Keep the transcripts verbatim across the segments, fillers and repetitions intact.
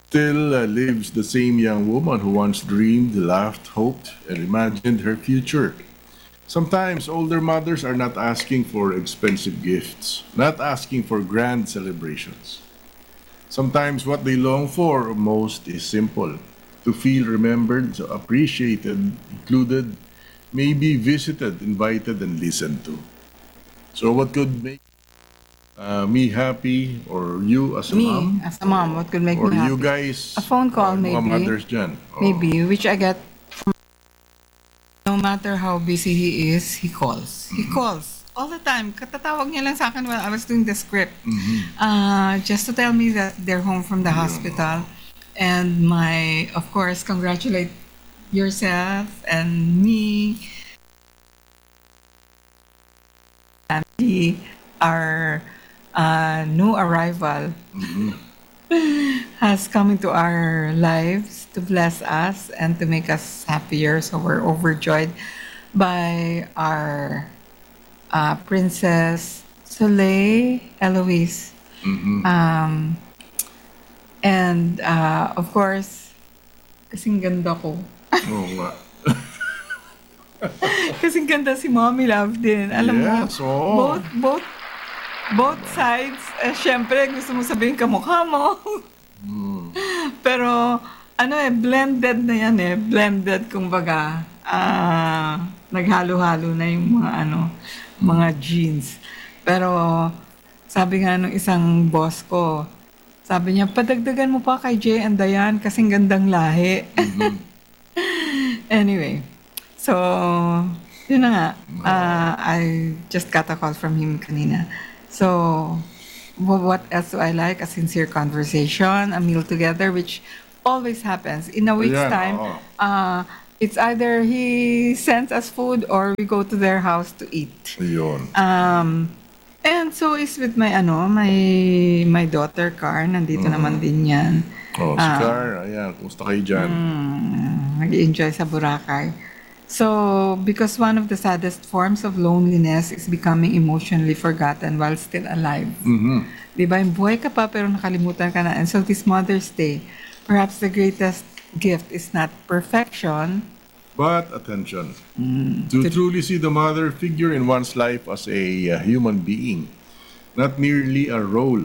Still uh, lives the same young woman who once dreamed, laughed, hoped, and imagined her future. Sometimes older mothers are not asking for expensive gifts, not asking for grand celebrations. Sometimes what they long for most is simple: to feel remembered, appreciated, included, maybe visited, invited, and listened to. So, what could make uh, me happy, or you as a Me, mom, as a mom, what could make me or you happy? A guys, phone uh, call, mga maybe. mothers dyan? Oh. Maybe, which I get no matter how busy he is, he calls. He calls all the time. Katatawag niya lang sa akin while I was doing the script. Uh, just to tell me that they're home from the Yun, hospital. And my, of course, congratulate yourself and me, family, our uh, new arrival has come into our lives to bless us and to make us happier. So we're overjoyed by our uh, Princess Soleil Eloise. Um, and uh, of course, kasing ganda ko. Oo nga. Kasing ganda si Mommy Love din. Alam mo, Yes, oo. both, both, both sides, eh, syempre gusto mo sabihin kamukha mo. Pero, ano eh, blended na yan eh. Blended, kumbaga. Ah, naghalo-halo na yung mga ano, mga genes. Pero, sabi nga nung isang boss ko, sabi niya, padagdagan mo pa kay Jay and Diane kasing gandang lahi. Anyway, so, yun na nga. Uh, I just got a call from him kanina. So, wh- what else do I like? A sincere conversation, a meal together, which always happens. In a week's Ayan, time, oo. uh, it's either he sends us food or we go to their house to eat. Ayun. Um, and so is with my ano, my my daughter Car, nandito naman din 'yan. Oh, si Car, ayan, kumusta kayo dyan? Nag-enjoy sa Boracay. So, because one of the saddest forms of loneliness is becoming emotionally forgotten while still alive. Di ba? Yung buhay ka pa pero nakalimutan ka na. And so this Mother's Day, perhaps the greatest gift is not perfection. But attention, to truly see the mother figure in one's life as a uh, human being, not merely a role.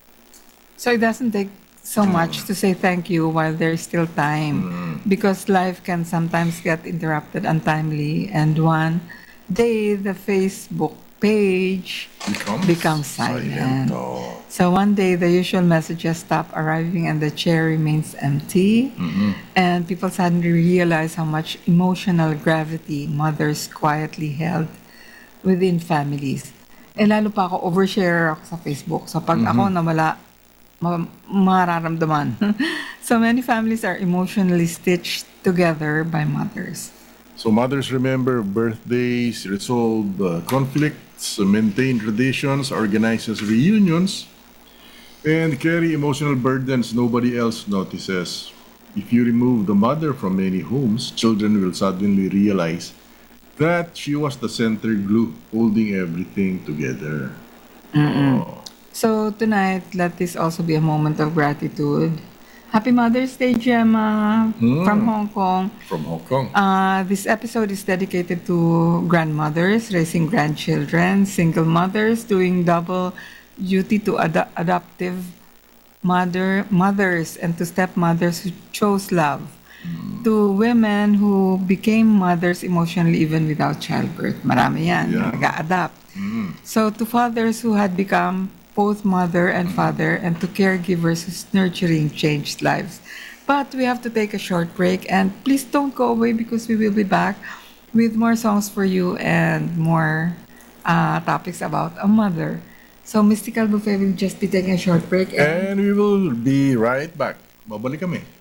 So it doesn't take so much to say thank you while there's still time, because life can sometimes get interrupted untimely, and one day the Facebook page Becomes, becomes silent. Oh. So one day the usual messages stop arriving and the chair remains empty, and people suddenly realize how much emotional gravity mothers quietly held within families. Eh lalo pa ako, overshare ako sa Facebook. So pag ako nawala, ma- mararamdaman. So many families are emotionally stitched together by mothers. So mothers remember birthdays, resolve uh, conflicts, maintain traditions, organizes reunions, and carry emotional burdens nobody else notices. If you remove the mother from many homes, children will suddenly realize that she was the center glue holding everything together. Oh. So tonight, let this also be a moment of gratitude. Happy Mother's Day, Gemma, from Hong Kong. From Hong Kong. Uh, this episode is dedicated to grandmothers raising grandchildren, single mothers doing double duty to ad- adoptive mother mothers, and to stepmothers who chose love, to women who became mothers emotionally even without childbirth. Marami yan, Yeah. nag-a-adapt. So to fathers who had become both mother and father, and to caregivers whose nurturing changed lives. But we have to take a short break, and please don't go away because we will be back with more songs for you and more uh, topics about a mother. So Mystical Buffet will just be taking a short break, and And we will be right back. Babalik kami.